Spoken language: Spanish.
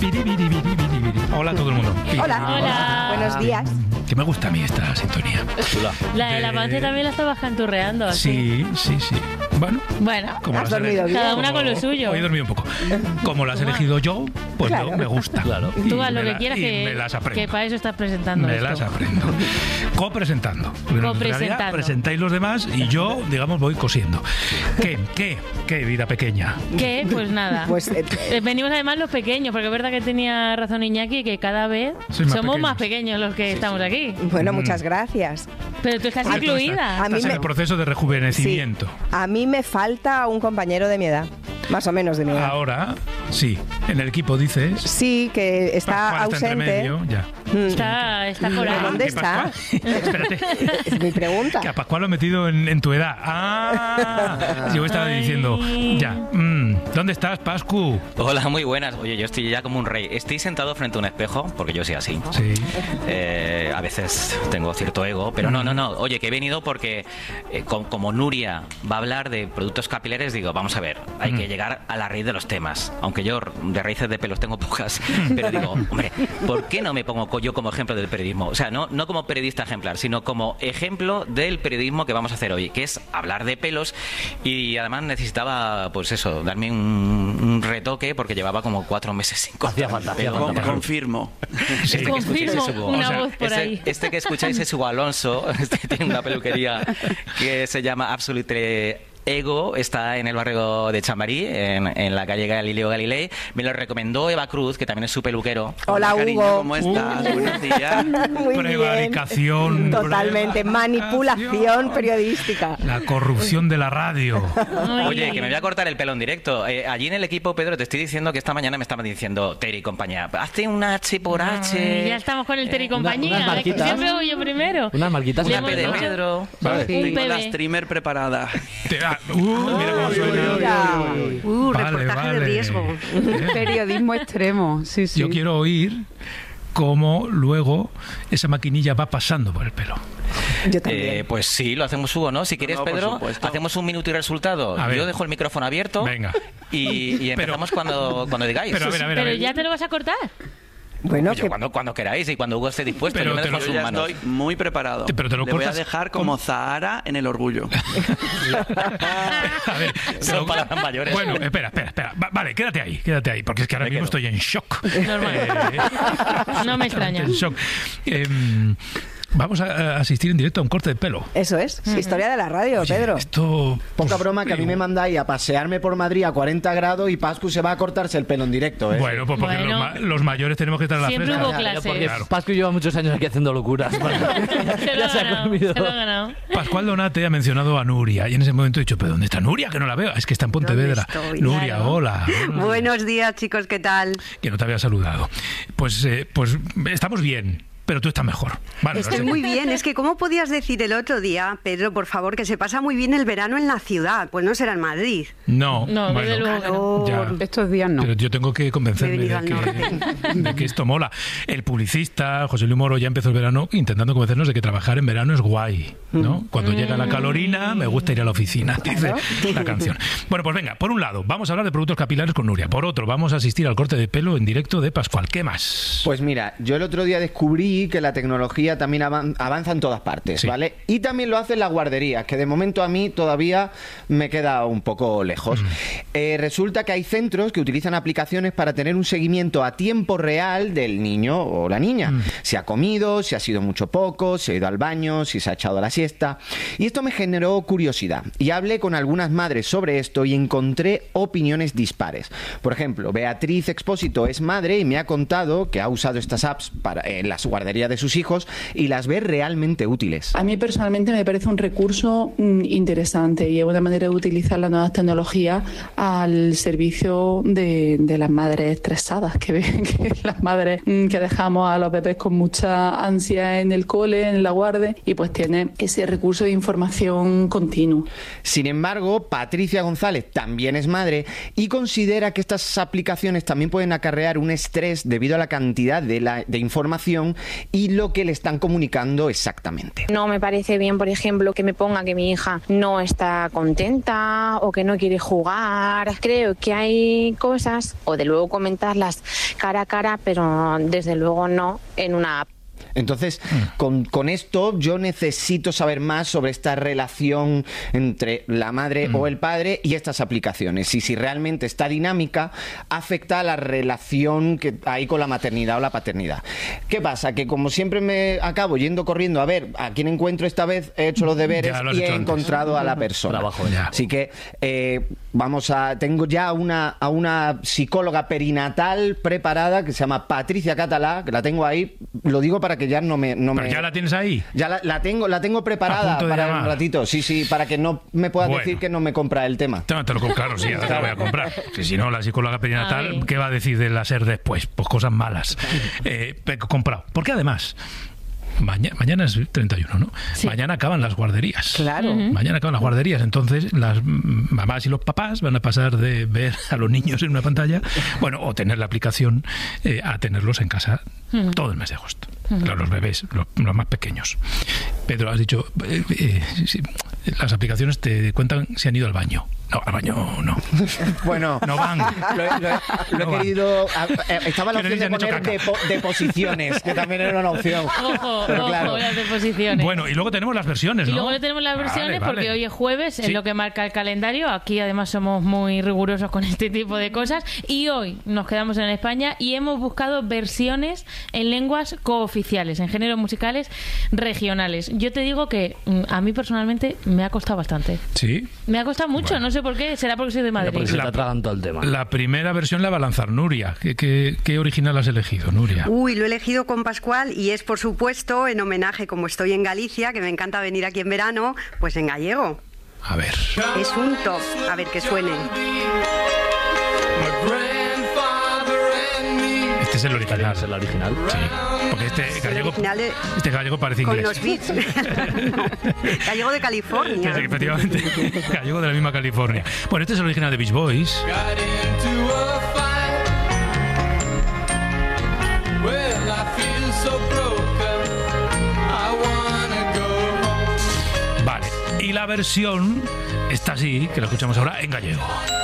Hola a todo el mundo. Hola. Buenos días. Que me gusta a mí esta sintonía. La de la Pance también la estabas canturreando. Sí. Bueno, como ¿Has las dormido bien? Cada una con lo suyo. Hoy he dormido un poco. Como las he elegido yo, pues Claro. no, me gusta. Claro. Y Tú haz lo me que la- quieras, y me las aprendo. que para eso estás presentando Me esto. las aprendo. Copresentando. Pero en realidad Copresentando. presentáis los demás y yo, digamos, voy cosiendo. ¿Qué vida pequeña? ¿Qué? Pues nada. Pues Venimos además los pequeños, porque es verdad que tenía razón Iñaki, que cada vez Sois más somos pequeños. más pequeños los que estamos aquí. bueno, muchas gracias. Pero tú estás Porque tú incluida. A mí Estás en me- el proceso de rejuvenecimiento. A mí me falta un compañero de mi edad, más o menos de mi edad. Ahora, sí, en el equipo dices... Sí, que está Pascual está entre ausente. medio, ya. Está por ahí. ¿Dónde que está? Pascual- Espérate. Es mi pregunta. Que a Pascual lo he metido en tu edad. Yo estaba Ay. diciendo, ya. ¿Dónde estás, Pascu? Hola, muy buenas. Oye, yo estoy ya como un rey. Estoy sentado frente a un espejo, porque yo soy así. Sí. A veces tengo cierto ego, pero no. Oye, que he venido porque como Nuria va a hablar de productos capilares, digo, vamos a ver, hay que llegar a la raíz de los temas. Aunque yo de raíces de pelos tengo pocas, pero digo, hombre, ¿por qué no me pongo yo como ejemplo del periodismo? O sea, no como periodista ejemplar, sino como ejemplo del periodismo que vamos a hacer hoy, que es hablar de pelos. Y además necesitaba, pues eso, darme un retoque porque llevaba como 4 meses sin cortar pelo. Confirmo. Sí. Confirmo una voz por ahí. Este que escucháis es Hugo Alonso, tiene una peluquería que se llama Absolute Ego, está en el barrio de Chamberí, en la calle Galileo Galilei. Me lo recomendó Eva Cruz, que también es su peluquero. Hola, Cariño, Hugo. ¿cómo estás? Buenos días. Muy Prevaricación. bien. Totalmente. Manipulación periodística. La corrupción de la radio. Ay. Oye, que me voy a cortar el pelo en directo. Allí en el equipo, Pedro, te estoy diciendo que esta mañana me estaban diciendo Terry y compañía, hazte un H por H. Ya estamos con el Terry y compañía. unas marquitas. Siempre voy yo primero. Unas marquitas Le Una hemos P de dicho- Pedro. Vale. Un Tengo la PB. streamer preparada. Mira cómo suena. Vale, reportaje vale. de riesgo. Periodismo extremo, sí, sí. Yo quiero oír cómo luego esa maquinilla va pasando por el pelo. Yo también. Pues sí, lo hacemos, Hugo, ¿no? Si quieres, No, por Pedro, supuesto. hacemos un minuto y resultado. A ver. Yo dejo el micrófono abierto. Venga. Y empezamos cuando digáis. Pero a ver, Pero ya te lo vas a cortar. Bueno, Pues yo cuando queráis y cuando Hugo esté dispuesto. Pero yo me te dejo lo- en Yo sus ya manos. estoy muy preparado. Pero te lo Le voy a cortas dejar con- como Zahara en el orgullo. A ver, Son palabras mayores. Bueno, espera. Vale, quédate ahí, porque es que ahora Me mismo quedo. estoy en shock. Normal. No me extraña. En shock. Vamos a asistir en directo a un corte de pelo. eso es. Historia de la radio, Oye, Pedro. Esto... Poca broma que a mí me mandáis a pasearme por Madrid a 40 grados y Pascu se va a cortarse el pelo en directo, ¿eh? Bueno, pues porque Bueno. los mayores tenemos que estar a la Siempre fresca. hubo clases. Porque Claro. Pascu lleva muchos años aquí haciendo locuras. Se lo Ya ha se ha ganado. comido. Se lo ha ganado. Pascual Donate ha mencionado a Nuria y en ese momento he dicho, ¿pero dónde está Nuria? Que no la veo. Es que está en Pontevedra. ¿Dónde estoy? Nuria, Claro. hola. Buenos días, chicos, ¿qué tal? Que no te había saludado. Pues estamos bien, pero tú estás mejor. Vale, Estoy no sé. muy bien. Es que, ¿cómo podías decir el otro día, Pedro, por favor, que se pasa muy bien el verano en la ciudad? Pues no será en Madrid. No, No, desde luego que no. Calor. Ya. Estos días no. Pero yo tengo que convencerme Me he de venido al de que esto mola. El publicista, José Luis Moro, ya empezó el verano intentando convencernos de que trabajar en verano es guay, ¿no? Cuando llega la calorina, me gusta ir a la oficina, dice la canción. Bueno, pues venga, por un lado, vamos a hablar de productos capilares con Nuria. Por otro, vamos a asistir al corte de pelo en directo de Pascual. ¿Qué más? Pues mira, yo el otro día descubrí que la tecnología también avanza en todas partes, Sí. ¿vale? Y también lo hacen las guarderías, que de momento a mí todavía me queda un poco lejos. Resulta que hay centros que utilizan aplicaciones para tener un seguimiento a tiempo real del niño o la niña. Si ha comido, si ha sido mucho poco, si ha ido al baño, si se ha echado la siesta. Y esto me generó curiosidad. Y hablé con algunas madres sobre esto y encontré opiniones dispares. Por ejemplo, Beatriz Expósito es madre y me ha contado que ha usado estas apps en las guarderías de sus hijos y las ve realmente útiles. A mí personalmente me parece un recurso interesante y es una manera de utilizar las nuevas tecnologías al servicio de las madres estresadas, que las madres que dejamos a los bebés con mucha ansia en el cole, en la guardia, y pues tiene ese recurso de información continuo. Sin embargo, Patricia González también es madre y considera que estas aplicaciones también pueden acarrear un estrés debido a la cantidad de información y lo que le están comunicando exactamente. No me parece bien, por ejemplo, que me ponga que mi hija no está contenta o que no quiere jugar. Creo que hay cosas, o de luego comentarlas cara a cara, pero desde luego no en una app. Entonces, con esto yo necesito saber más sobre esta relación entre la madre o el padre y estas aplicaciones. Y si realmente esta dinámica afecta a la relación que hay con la maternidad o la paternidad. ¿Qué pasa? Que como siempre me acabo yendo corriendo a ver a quién encuentro esta vez, he hecho los deberes y he encontrado a la persona. Trabajo ya. Así que tengo ya a una psicóloga perinatal preparada que se llama Patricia Català, que la tengo ahí. Lo digo para que ya no me... ¿Pero ya la tienes ahí? Ya la tengo preparada para un ratito. Sí, para que no me puedas decir que no me compra el tema. Claro, sí, ahora te lo voy a comprar. Si no, la psicóloga perinatal, ¿qué va a decir de la SER después? Pues cosas malas. Comprado. Porque además... Mañana es 31, ¿no? Sí. Mañana acaban las guarderías. Claro. Mañana acaban las guarderías. Entonces, las mamás y los papás van a pasar de ver a los niños en una pantalla, o tener la aplicación, a tenerlos en casa todo el mes de agosto. Los bebés, los más pequeños. Pedro, has dicho, las aplicaciones te cuentan si han ido al baño. No, al baño no. Bueno, no van. Lo he querido. Estaba la opción de poner deposiciones, que también era una opción. Ojo, claro. las deposiciones. Bueno, y luego tenemos las versiones, ¿no? Y luego tenemos las versiones porque hoy es jueves, es lo que marca el calendario. Aquí además somos muy rigurosos con este tipo de cosas. Y hoy nos quedamos en España y hemos buscado versiones en lenguas cooficiales, en géneros musicales regionales. Yo te digo que a mí personalmente me ha costado bastante. ¿Sí? Me ha costado mucho, no sé por qué, será porque soy de Madrid. Porque se te atragan todo el tema. La primera versión la va a lanzar Nuria. ¿Qué original has elegido, Nuria? Uy, lo he elegido con Pascual y es, por supuesto, en homenaje, como estoy en Galicia, que me encanta venir aquí en verano, pues en gallego. A ver. Es un top. A ver, que suene. Este es el original. ¿Es el original? Sí. Porque este gallego parece inglés. Con los beats. No. Gallego de California. Sí, efectivamente. Gallego de la misma California. Bueno, este es el original de Beach Boys. Vale. Y la versión está así, que la escuchamos ahora en gallego.